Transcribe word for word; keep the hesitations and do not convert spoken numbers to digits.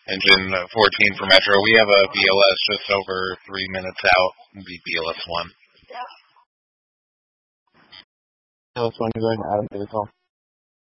engine fourteen for Metro. We have a B L S just over three minutes out. It'll be B L S one. B L S one, you're going to Adam for the call.